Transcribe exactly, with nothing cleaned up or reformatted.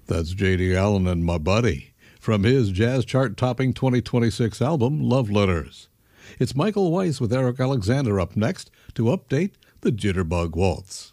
That's J D. Allen and My Buddy from his jazz chart-topping twenty twenty-six album, Love Letters. It's Michael Weiss with Eric Alexander up next to update the Jitterbug Waltz.